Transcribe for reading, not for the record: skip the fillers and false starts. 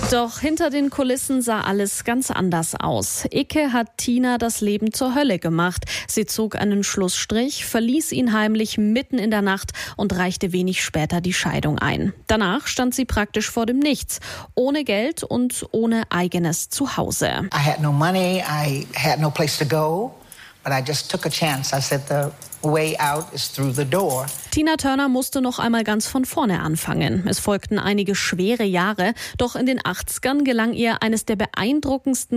Doch hinter den Kulissen sah alles ganz anders aus. Icke hat Tina das Leben zur Hölle gemacht. Sie zog einen Schlussstrich, verließ ihn heimlich mitten in der Nacht und reichte wenig später die Scheidung ein. Danach stand sie praktisch vor dem Nichts, ohne Geld und ohne eigenes Zuhause. I had no money, I had no place to go, but I just took a chance. I said the way out is through the door. Tina Turner musste noch einmal ganz von vorne anfangen. Es folgten einige schwere Jahre, doch in den 80ern gelang ihr eines der beeindruckendsten